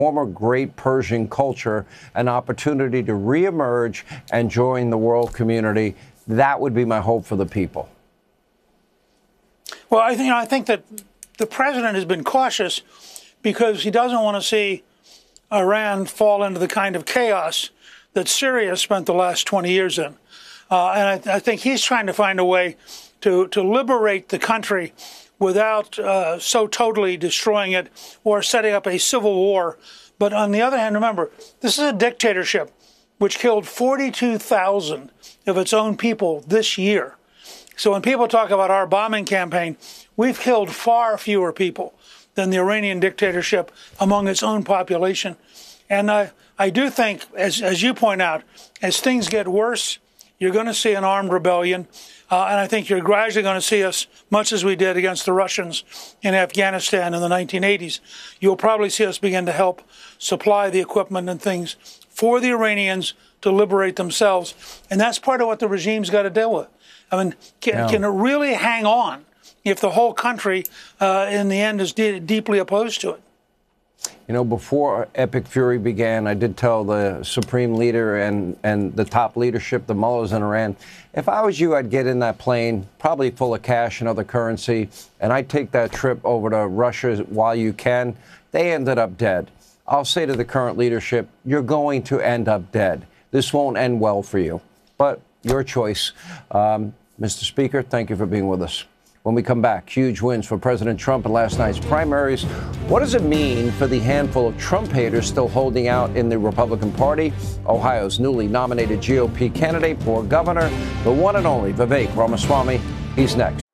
former great Persian culture an opportunity to reemerge and join the world community. That would be my hope for the people. Well, I think that the president has been cautious because he doesn't want to see Iran fall into the kind of chaos that Syria spent the last 20 years in. And I think he's trying to find a way to liberate the country without so totally destroying it or setting up a civil war. But on the other hand, remember, this is a dictatorship which killed 42,000 of its own people this year. So when people talk about our bombing campaign, we've killed far fewer people than the Iranian dictatorship among its own population. And I do think, as you point out, as things get worse, you're going to see an armed rebellion. And I think you're gradually going to see us, much as we did against the Russians in Afghanistan in the 1980s, you'll probably see us begin to help supply the equipment and things for the Iranians to liberate themselves. And that's part of what the regime's got to deal with. I mean, can it really hang on if the whole country, in the end, is deeply opposed to it? You know, before Epic Fury began, I did tell the supreme leader and the top leadership, the mullahs in Iran, if I was you, I'd get in that plane, probably full of cash and other currency, and I'd take that trip over to Russia while you can. They ended up dead. I'll say to the current leadership, you're going to end up dead. This won't end well for you, but your choice. Mr. Speaker, thank you for being with us. When we come back, huge wins for President Trump in last night's primaries. What does it mean for the handful of Trump haters still holding out in the Republican Party? Ohio's newly nominated GOP candidate for governor, the one and only Vivek Ramaswamy. He's next.